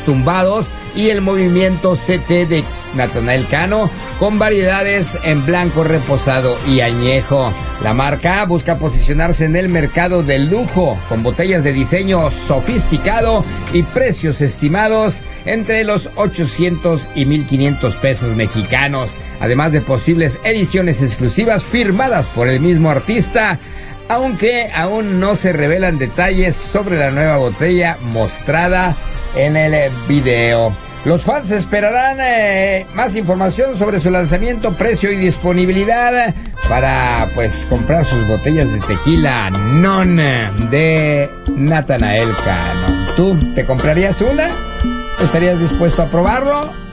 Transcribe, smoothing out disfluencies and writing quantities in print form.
tumbados y el movimiento CT de Natanael Cano, con variedades en blanco reposado y añejo. La marca busca posicionarse en el mercado del lujo, con botellas de diseño sofisticado y precios estimados entre los 800 y 1,500 pesos mexicanos, además de posibles ediciones exclusivas firmadas por el mismo artista, aunque aún no se revelan detalles sobre la nueva botella mostrada en el video. Los fans esperarán más información sobre su lanzamiento, precio y disponibilidad para comprar sus botellas de tequila Non de Natanael Cano. ¿Tú te comprarías una? ¿Estarías dispuesto a probarlo?